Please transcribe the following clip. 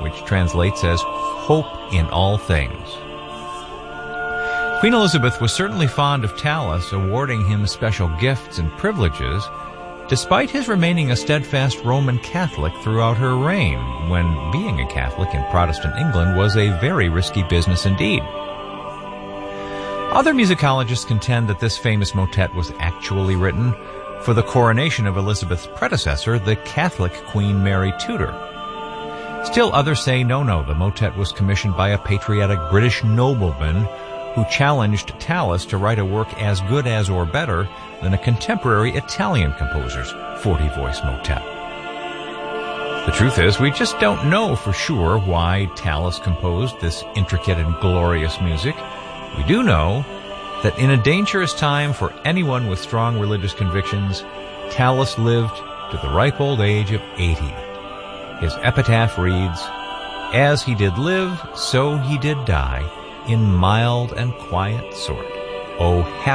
which translates as hope in all things. Queen Elizabeth was certainly fond of Tallis, awarding him special gifts and privileges, despite his remaining a steadfast Roman Catholic throughout her reign, when being a Catholic in Protestant England was a very risky business indeed. Other musicologists contend that this famous motet was actually written for the coronation of Elizabeth's predecessor, the Catholic Queen Mary Tudor. Still others say no, the motet was commissioned by a patriotic British nobleman who challenged Tallis to write a work as good as or better than a contemporary Italian composer's 40-voice motet. The truth is, we just don't know for sure why Tallis composed this intricate and glorious music. We do know that in a dangerous time for anyone with strong religious convictions, Tallis lived to the ripe old age of 80. His epitaph reads, "As he did live, so he did die, in mild and quiet sort. Oh,